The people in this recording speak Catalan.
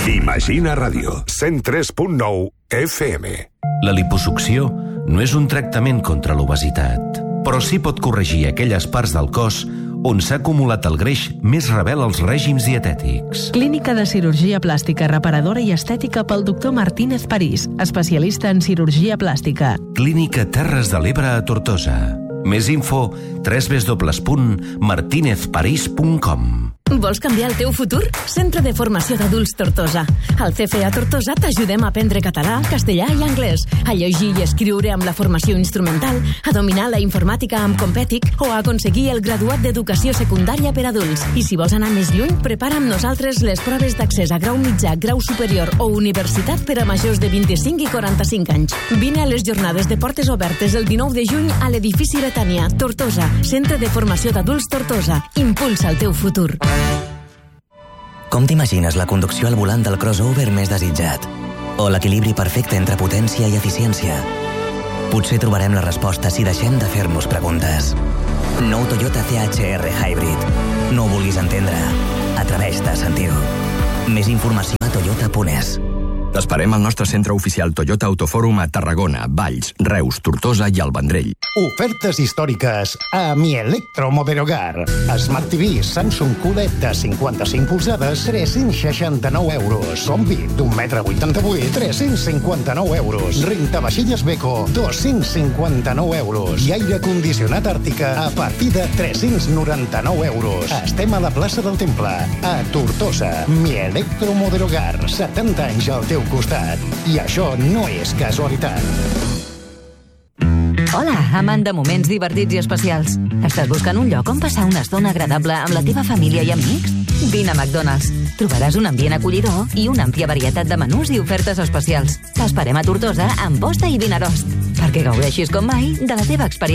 Imagina Ràdio, 103.9 FM. La liposucció no és un tractament contra l'obesitat, però sí pot corregir aquelles parts del cos on s'ha acumulat el greix més rebel als règims dietètics. Clínica de cirurgia plàstica reparadora i estètica pel doctor Martínez París, especialista en cirurgia plàstica. Clínica Terres de l'Ebre a Tortosa. Més info www.martinezparís.com. Vols canviar el teu futur? Centre de Formació d'Adults Tortosa. Al CFA Tortosa t'ajudem a aprendre català, castellà i anglès, a llegir i escriure amb la formació instrumental, a dominar la informàtica amb Competic o a aconseguir el graduat d'educació secundària per adults. I si vols anar més lluny, prepara amb nosaltres les proves d'accés a grau mitjà, grau superior o universitat per a majors de 25 i 45 anys. Vine a les jornades de portes obertes el 19 de juny a l'edifici Betània, Tortosa. Centre de Formació d'Adults Tortosa. Impulsa el teu futur. Com t'imagines la conducció al volant del crossover més desitjat? O l'equilibri perfecte entre potència i eficiència? Potser trobarem la resposta si deixem de fer-nos preguntes. Nou Toyota CHR Hybrid. No ho vulguis entendre. Atreveix-te a sentir-ho. Més informació a toyota.es. T'esperem al nostre centre oficial Toyota Autofòrum a Tarragona, Valls, Reus, Tortosa i el Vendrell. Ofertes històriques a Mi Electro Moderogar. Smart TV Samsung QLED de 55 polzades, 369 euros. Combi d'1,88 m, 359 euros. Rentavaixelles Beko, 259 euros. I aire condicionat Àrtica a partir de 399 euros. Estem a la plaça del Temple, a Tortosa. Mi Electro Moderogar, 70 anys al teu costat. I això no és casualitat. Hola, amant de moments divertits i especials. Estàs buscant un lloc on passar una estona agradable amb la teva família i amics? Vine a McDonald's. Trobaràs un ambient acollidor i una àmplia varietat de menús i ofertes especials. T'esperem a Tortosa amb posta i vinarost, perquè gaudeixis com mai de la teva experiència.